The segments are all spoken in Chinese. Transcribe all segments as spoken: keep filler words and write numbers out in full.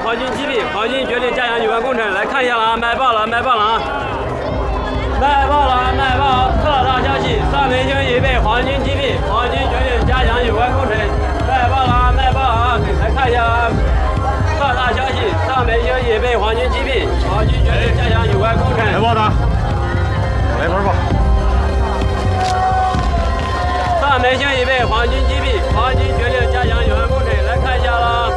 皇军击毙，皇军决定加强有关工程。来看一下了啊，卖报了，卖报了啊，卖报了，卖报！特大消息，上门兄已被皇军击毙，皇军决定加强有关工程。卖报了啊，卖报了啊，来看一下啊，特大消息，上门兄已被皇军击毙，皇军决定加强有关工程。 来报的，来份吧。 上门兄已被皇军击毙，皇军决定加强有关工程。来看一下了。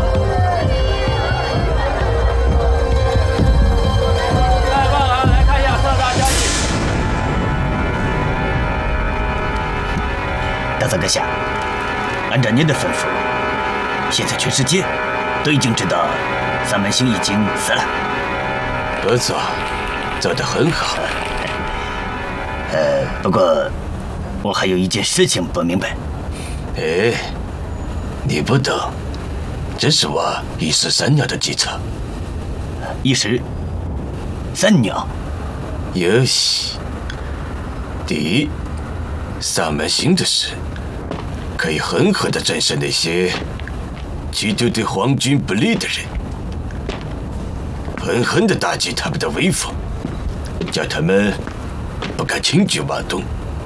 大泽阁下，按照您的吩咐，现在全世界都已经知道三门星已经死了。 不错，做得很好。 呃，不过我还有一件事情不明白。 哎，你不懂，这是我一石三鸟的计策。 一石三鸟。 有戏。第一，三门星的事。 可以狠狠地震慑那些企图对皇军不利的人，狠狠地打击他们的威风，叫他们不敢轻举妄动。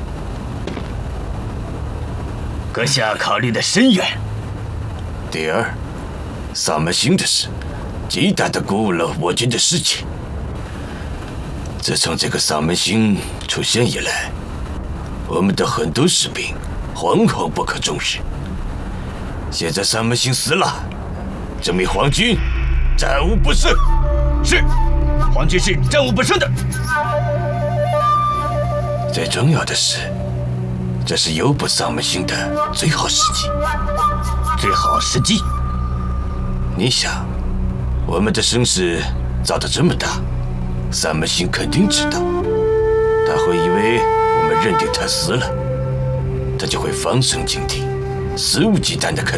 阁下考虑的深远。 第二，萨门星的事，极大地鼓舞了我军的士气。自从这个萨门星出现以来，我们的很多士兵。 惶惶不可终日。现在三门星死了，证明皇军战无不胜。 是，皇军是战无不胜的。 最重要的是，这是诱捕三门星的最好时机。 最好时机？ 你想，我们的声势造得这么大，三门星肯定知道，他会以为我们认定他死了。 他就会放声警惕，肆无忌惮地开